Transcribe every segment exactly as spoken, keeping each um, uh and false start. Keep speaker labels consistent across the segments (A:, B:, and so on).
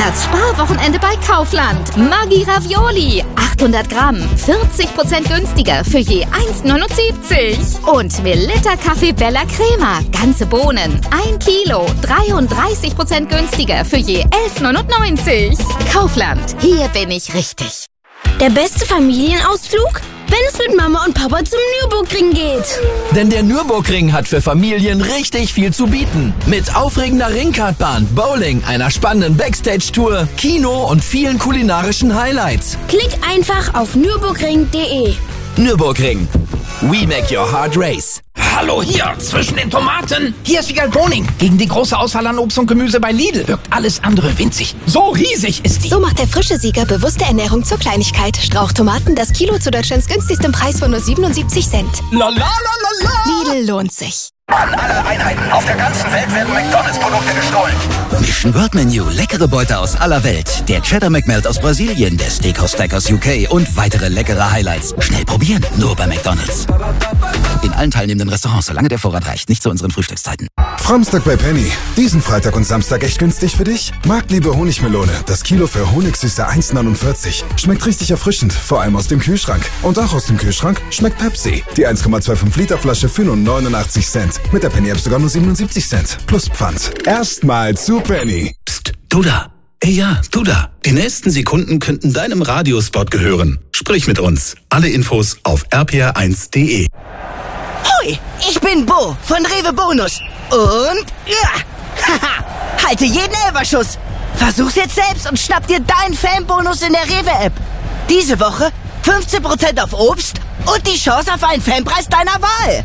A: Das Sparwochenende bei Kaufland. Maggi Ravioli. achthundert Gramm. vierzig Prozent günstiger für je eins neunundsiebzig. Und Melitta Kaffee Bella Crema. Ganze Bohnen. ein Kilo. dreiunddreißig Prozent günstiger für je elf neunundneunzig. Kaufland. Hier bin ich richtig.
B: Der beste Familienausflug? Wenn es mit Mama und Papa zum Nürburgring geht.
C: Denn der Nürburgring hat für Familien richtig viel zu bieten. Mit aufregender Ringkartbahn, Bowling, einer spannenden Backstage-Tour, Kino und vielen kulinarischen Highlights.
B: Klick einfach auf nürburgring punkt de.
C: Nürburgring. We make your heart race.
D: Hallo hier, zwischen den Tomaten. Hier ist Vigal Boning. Gegen die große Auswahl an Obst und Gemüse bei Lidl wirkt alles andere winzig. So riesig ist die.
E: So macht der frische Sieger bewusste Ernährung zur Kleinigkeit. Strauchtomaten, das Kilo zu Deutschlands günstigstem Preis von nur siebenundsiebzig Cent.
D: La la la la la.
E: Lidl lohnt sich.
F: An alle Einheiten auf der ganzen Welt werden McDonalds-Produkte gestohlen.
G: Mission World Menu, leckere Beute aus aller Welt. Der Cheddar McMelt aus Brasilien, der Steakhouse Stack aus U K und weitere leckere Highlights. Schnell probieren, nur bei McDonalds. In allen teilnehmenden Restaurants, solange der Vorrat reicht, nicht zu unseren Frühstückszeiten.
H: Framstag bei Penny. Diesen Freitag und Samstag echt günstig für dich? Marktliebe Honigmelone. Das Kilo für Honigsüße eins neunundvierzig. Schmeckt richtig erfrischend, vor allem aus dem Kühlschrank. Und auch aus dem Kühlschrank schmeckt Pepsi. Die eins Komma fünfundzwanzig Liter Flasche für nur neunundachtzig Cent. Mit der Penny-App sogar nur siebenundsiebzig Cent. Plus Pfand. Erstmal zu Penny.
I: Psst, du da. Ey ja, du da. Die nächsten Sekunden könnten deinem Radiospot gehören. Sprich mit uns. Alle Infos auf r p r eins punkt de.
J: Hoi, ich bin Bo von Rewe Bonus. Und ja, haha, halte jeden Elferschuss. Versuch's jetzt selbst und schnapp dir deinen Fanbonus in der Rewe-App. Diese Woche fünfzehn Prozent auf Obst und die Chance auf einen Fanpreis deiner Wahl.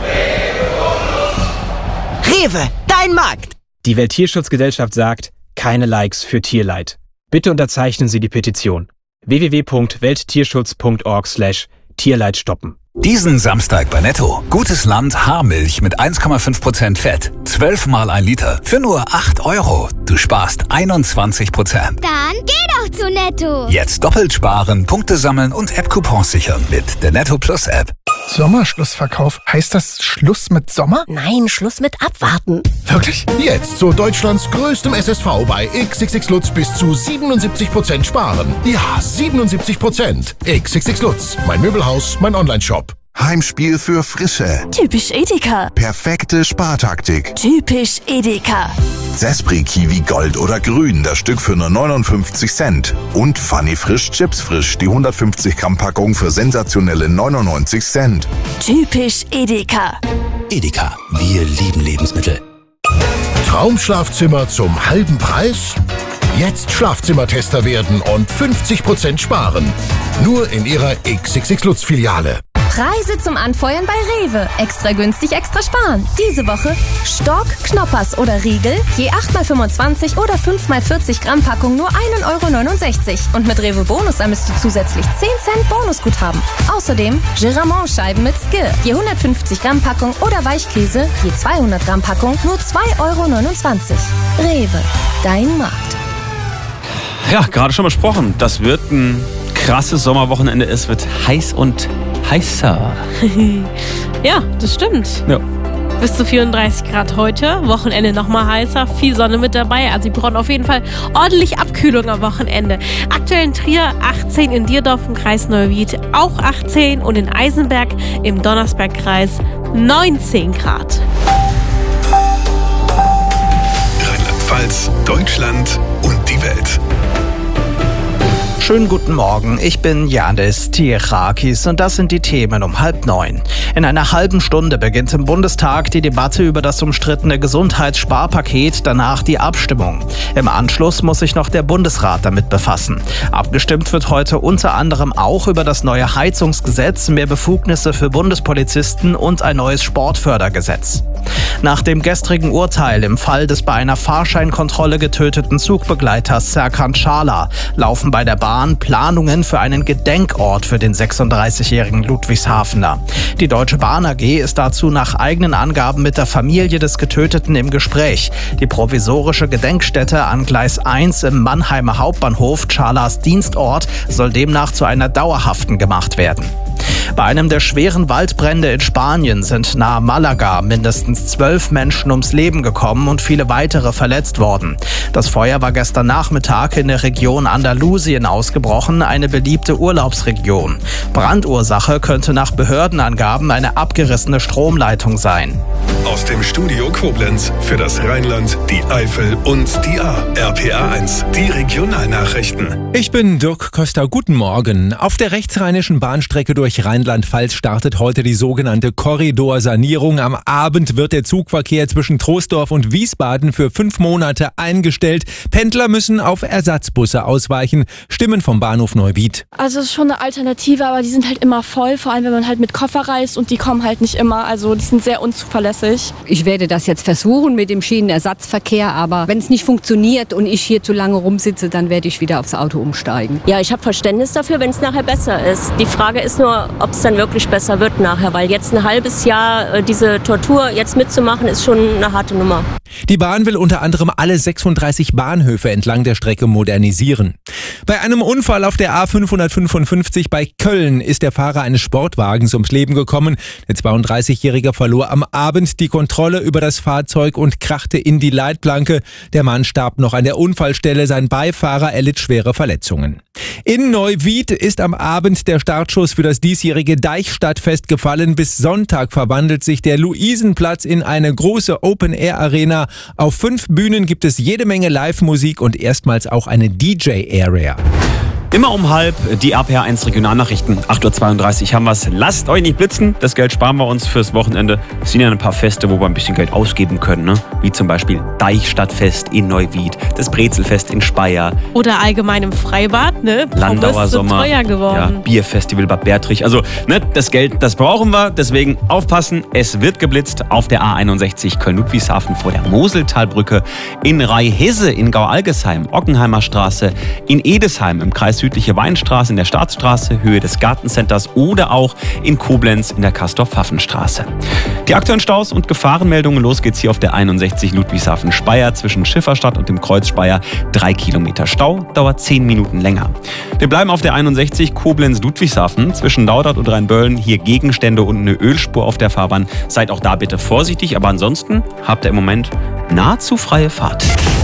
J: Rewe, dein Markt.
K: Die Welttierschutzgesellschaft sagt, keine Likes für Tierleid. Bitte unterzeichnen Sie die Petition. w w w punkt welttierschutz punkt org slash Tierleid stoppen.
L: Diesen Samstag bei Netto. Gutes Land Haarmilch mit eins Komma fünf Prozent Fett. zwölf mal ein Liter für nur acht Euro. Du sparst einundzwanzig Prozent.
M: Dann geh doch zu Netto.
L: Jetzt doppelt sparen, Punkte sammeln und App-Coupons sichern mit der Netto Plus App.
N: Sommerschlussverkauf. Heißt das Schluss mit Sommer?
O: Nein, Schluss mit Abwarten.
N: Wirklich? Jetzt zu Deutschlands größtem S S V bei X X X Lutz bis zu siebenundsiebzig Prozent sparen. Ja, siebenundsiebzig Prozent. X X X Lutz. Mein Möbelhaus, mein Onlineshop.
P: Heimspiel für Frische.
O: Typisch Edeka.
P: Perfekte Spartaktik.
O: Typisch Edeka.
P: Zespri Kiwi Gold oder Grün, das Stück für nur neunundfünfzig Cent. Und Funny Frisch Chips Frisch, die hundertfünfzig Gramm Packung für sensationelle neunundneunzig Cent.
O: Typisch Edeka.
G: Edeka, wir lieben Lebensmittel.
N: Traumschlafzimmer zum halben Preis? Jetzt Schlafzimmertester werden und fünfzig Prozent sparen. Nur in Ihrer X X X Lutz Filiale.
Q: Preise zum Anfeuern bei Rewe. Extra günstig, extra sparen. Diese Woche Stork, Knoppers oder Riegel. Je acht mal fünfundzwanzig oder fünf mal vierzig Gramm Packung nur ein Euro neunundsechzig. Und mit Rewe Bonus ermisst du zusätzlich zehn Cent Bonusguthaben. Außerdem Giramont-Scheiben mit Skir. Je hundertfünfzig Gramm Packung oder Weichkäse. Je zweihundert Gramm Packung nur zwei Euro neunundzwanzig. Rewe, dein Markt.
R: Ja, gerade schon besprochen. Das wird ein krasses Sommerwochenende. Es wird heiß und heißer.
S: Ja, das stimmt.
R: Ja.
S: Bis zu vierunddreißig Grad heute. Wochenende nochmal heißer. Viel Sonne mit dabei. Also, Sie brauchen auf jeden Fall ordentlich Abkühlung am Wochenende. Aktuell in Trier achtzehn, in Dierdorf im Kreis Neuwied auch achtzehn und in Eisenberg im Donnersbergkreis neunzehn Grad.
I: Rheinland-Pfalz, Deutschland und die Welt.
T: Schönen guten Morgen, ich bin Janis Tirakis und das sind die Themen um halb neun. In einer halben Stunde beginnt im Bundestag die Debatte über das umstrittene Gesundheitssparpaket, danach die Abstimmung. Im Anschluss muss sich noch der Bundesrat damit befassen. Abgestimmt wird heute unter anderem auch über das neue Heizungsgesetz, mehr Befugnisse für Bundespolizisten und ein neues Sportfördergesetz. Nach dem gestrigen Urteil im Fall des bei einer Fahrscheinkontrolle getöteten Zugbegleiters Serkan Çağlar laufen bei der Bahn Planungen für einen Gedenkort für den sechsunddreißigjährigen Ludwigshafener. Die Deutsche Bahn A G ist dazu nach eigenen Angaben mit der Familie des Getöteten im Gespräch. Die provisorische Gedenkstätte an Gleis eins im Mannheimer Hauptbahnhof, Çağlars Dienstort, soll demnach zu einer dauerhaften gemacht werden. Bei einem der schweren Waldbrände in Spanien sind nahe Malaga mindestens zwölf Menschen ums Leben gekommen und viele weitere verletzt worden. Das Feuer war gestern Nachmittag in der Region Andalusien ausgebrochen, eine beliebte Urlaubsregion. Brandursache könnte nach Behördenangaben eine abgerissene Stromleitung sein.
U: Aus dem Studio Koblenz für das Rheinland, die Eifel und die A. R P R eins, die Regionalnachrichten.
V: Ich bin Dirk Köster, guten Morgen. Auf der rechtsrheinischen Bahnstrecke durch Rheinland-Pfalz startet heute die sogenannte Korridorsanierung. Am Abend wird der Zugverkehr zwischen Troisdorf und Wiesbaden für fünf Monate eingestellt. Pendler müssen auf Ersatzbusse ausweichen. Stimmen vom Bahnhof Neuwied.
W: Also es ist schon eine Alternative, aber die sind halt immer voll, vor allem wenn man halt mit Koffer reist und die kommen halt nicht immer. Also die sind sehr unzuverlässig.
X: Ich werde das jetzt versuchen mit dem Schienenersatzverkehr, aber wenn es nicht funktioniert und ich hier zu lange rumsitze, dann werde ich wieder aufs Auto umsteigen.
Y: Ja, ich habe Verständnis dafür, wenn es nachher besser ist. Die Frage ist nur, ob es dann wirklich besser wird nachher, weil jetzt ein halbes Jahr äh, diese Tortur jetzt mitzumachen, ist schon eine harte Nummer.
V: Die Bahn will unter anderem alle sechsunddreißig Bahnhöfe entlang der Strecke modernisieren. Bei einem Unfall auf der A fünfhundertfünfundfünfzig bei Köln ist der Fahrer eines Sportwagens ums Leben gekommen. Der zweiunddreißigjährige verlor am Abend die Kontrolle über das Fahrzeug und krachte in die Leitplanke. Der Mann starb noch an der Unfallstelle, sein Beifahrer erlitt schwere Verletzungen. In Neuwied ist am Abend der Startschuss für das diesjährige Deichstadtfest gefallen. Bis Sonntag verwandelt sich der Luisenplatz in eine große Open-Air-Arena. Auf fünf Bühnen gibt es jede Menge Live-Musik und erstmals auch eine D J-Area.
R: Immer um halb die R P R eins Regionalnachrichten. acht Uhr zweiunddreißig haben wir's. Lasst euch nicht blitzen. Das Geld sparen wir uns fürs Wochenende. Es sind ja ein paar Feste, wo wir ein bisschen Geld ausgeben können. Ne? Wie zum Beispiel Deichstadtfest in Neuwied, das Brezelfest in Speyer.
S: Oder allgemein im Freibad, ne?
R: Landauer
S: so
R: Sommer.
S: teuer geworden.
R: Ja, Bierfestival Bad Bertrich. Also ne, das Geld, das brauchen wir. Deswegen aufpassen. Es wird geblitzt auf der A einundsechzig Köln-Ludwigshafen vor der Moseltalbrücke, in Rheinhesse in Gau-Algesheim, Ockenheimer Straße, in Edesheim im Kreis Südliche Weinstraße in der Staatsstraße, Höhe des Gartencenters oder auch in Koblenz in der Castor-Pfaffen-Straße. Die aktuellen Staus und Gefahrenmeldungen, los geht's hier auf der einundsechzig Ludwigshafen-Speyer zwischen Schifferstadt und dem Kreuz Speyer. Drei Kilometer Stau, dauert zehn Minuten länger. Wir bleiben auf der einundsechzig Koblenz-Ludwigshafen zwischen Laudert und Rheinböllen. Hier Gegenstände und eine Ölspur auf der Fahrbahn. Seid auch da bitte vorsichtig, aber ansonsten habt ihr im Moment nahezu freie Fahrt.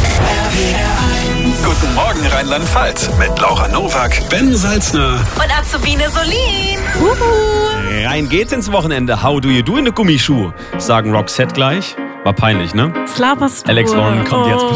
U: Guten Morgen Rheinland-Pfalz mit Laura Nowak, Ben Salzner
Q: und Azubine Solin.
R: Uhu. Rein geht's ins Wochenende. How do you do in the Gummischuh? Sagen Roxette gleich. War peinlich, ne?
S: Was laberst du?
R: Alex Warren kommt jetzt.